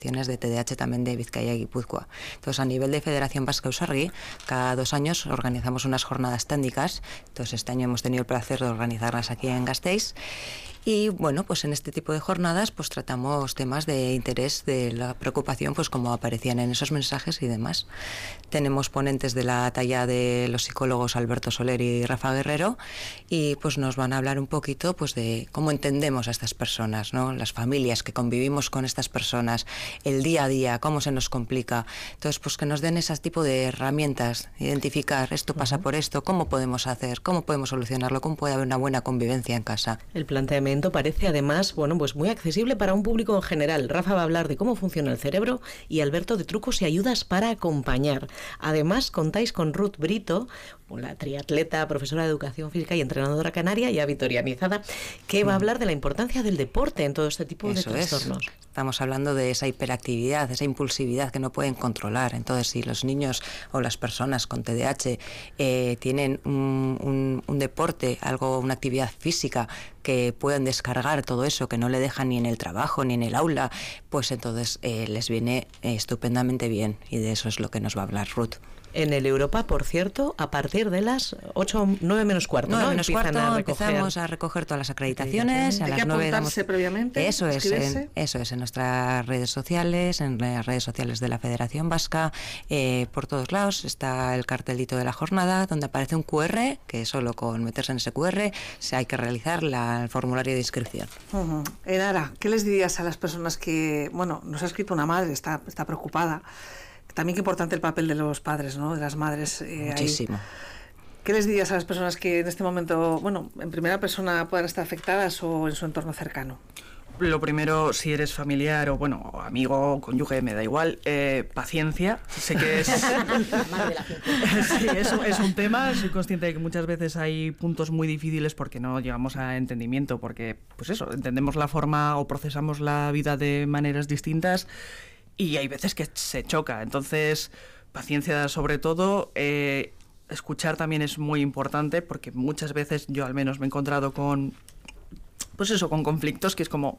de TDAH también de Bizkaia y Guipúzcoa. Entonces, a nivel de Federación Vasca Eusarri, cada 2 años organizamos unas jornadas técnicas. Entonces, este año hemos tenido el placer de organizarlas aquí en Gasteiz. Y bueno, pues en este tipo de jornadas pues tratamos temas de interés, de la preocupación, pues como aparecían en esos mensajes y demás. Tenemos ponentes de la talla de los psicólogos Alberto Soler y Rafa Guerrero, y pues nos van a hablar un poquito pues de cómo entendemos a estas personas, ¿no? Las familias que convivimos con estas personas, el día a día, cómo se nos complica. Entonces, pues que nos den ese tipo de herramientas, identificar esto pasa por esto, cómo podemos hacer, cómo podemos solucionarlo, cómo puede haber una buena convivencia en casa. El planteamiento parece además, bueno, pues muy accesible para un público en general. Rafa va a hablar de cómo funciona el cerebro y Alberto de trucos y ayudas para acompañar. Además, contáis con Ruth Brito, la triatleta, profesora de educación física y entrenadora canaria, ya vitorianizada, que va a hablar de la importancia del deporte en todo este tipo de trastornos. Estamos hablando de esa hiperactividad, esa impulsividad que no pueden controlar. Entonces, si los niños o las personas con TDAH tienen un deporte, una actividad física que puedan descargar todo eso, que no le dejan ni en el trabajo ni en el aula, pues entonces les viene estupendamente bien, y de eso es lo que nos va a hablar Ruth. En el Europa, por cierto, a partir de las 9 menos cuarto, 9 menos cuarto empezamos a recoger todas las acreditaciones. ¿Hay que apuntarse previamente? Eso es, en nuestras redes sociales, en las redes sociales de la Federación Vasca, por todos lados está el cartelito de la jornada, donde aparece un QR, que solo con meterse en ese QR hay que realizar el formulario de inscripción. Enara, ¿qué les dirías a las personas que, bueno, nos ha escrito una madre, está preocupada? También qué importante el papel de los padres, ¿no? De las madres. Muchísimo. ¿Qué les dirías a las personas que en este momento, bueno, en primera persona puedan estar afectadas o en su entorno cercano? Lo primero, si eres familiar o, bueno, amigo, cónyuge, me da igual, paciencia. Sé que es... sí, es un tema. Soy consciente de que muchas veces hay puntos muy difíciles porque no llegamos a entendimiento, porque, pues eso, entendemos la forma o procesamos la vida de maneras distintas. Y hay veces que se choca, entonces paciencia sobre todo. Escuchar también es muy importante, porque muchas veces yo al menos me he encontrado con conflictos que es como,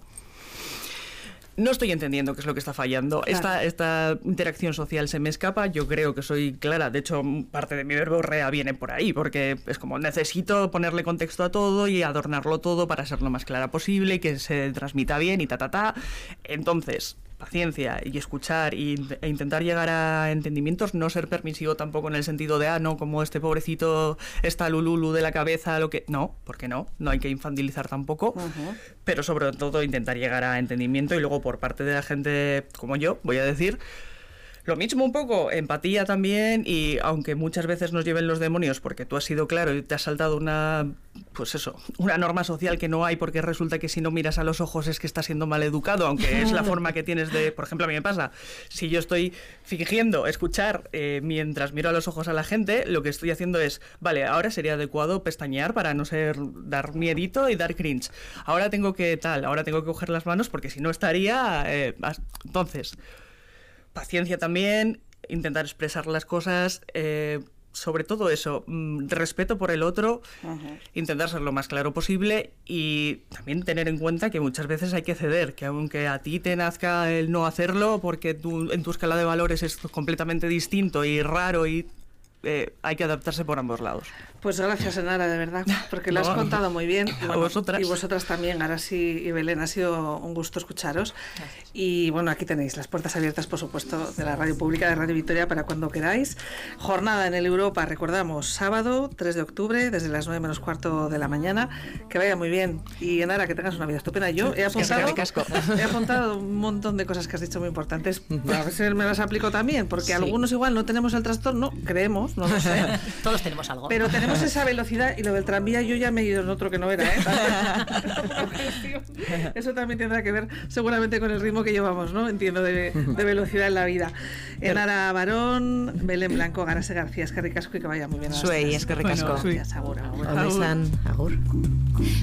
no estoy entendiendo qué es lo que está fallando. Claro. Esta interacción social se me escapa. Yo creo que soy clara. De hecho, parte de mi verborrea viene por ahí, porque es como necesito ponerle contexto a todo y adornarlo todo para ser lo más clara posible y que se transmita bien y Entonces, paciencia y escuchar e intentar llegar a entendimientos, no ser permisivo tampoco en el sentido de, no, como este pobrecito está lululu de la cabeza, no, porque no hay que infantilizar tampoco, pero sobre todo intentar llegar a entendimiento. Y luego por parte de la gente como yo, voy a decir lo mismo un poco, empatía también, y aunque muchas veces nos lleven los demonios porque tú has sido claro y te has saltado una norma social que no hay, porque resulta que si no miras a los ojos es que estás siendo mal educado, aunque es la forma que tienes de, por ejemplo, a mí me pasa, si yo estoy fingiendo escuchar mientras miro a los ojos a la gente, lo que estoy haciendo es, vale, ahora sería adecuado pestañear para no dar miedito y dar cringe, ahora tengo que coger las manos porque si no estaría, entonces... Paciencia también, intentar expresar las cosas, sobre todo eso, respeto por el otro, intentar ser lo más claro posible, y también tener en cuenta que muchas veces hay que ceder, que aunque a ti te nazca el no hacerlo porque en tu escala de valores es completamente distinto y raro, y hay que adaptarse por ambos lados. Pues gracias, Enara, de verdad, porque lo has contado muy bien. Y, bueno, y vosotras también, Arasi y Belén, ha sido un gusto escucharos. Gracias. Y bueno, aquí tenéis las puertas abiertas, por supuesto, de la radio pública de Radio Vitoria para cuando queráis. Jornada en el Europa, recordamos, sábado 3 de octubre, desde las 9 menos cuarto de la mañana. Que vaya muy bien. Y Enara, que tengas una vida estupenda. Yo he apuntado un montón de cosas que has dicho muy importantes. A ver si me las aplico también, porque algunos igual no tenemos el trastorno, creemos, no lo sé. Todos tenemos algo. Pero tenemos esa velocidad, y lo del tranvía yo ya me he ido en otro que no era, Eso también tendrá que ver seguramente con el ritmo que llevamos, ¿no? Entiendo, de velocidad en la vida. Enara Barón, Belén Blanco, Arasi García, es que ricasco y que vaya muy bien. Suey, es que ricasco. Gracias, agur. Agur.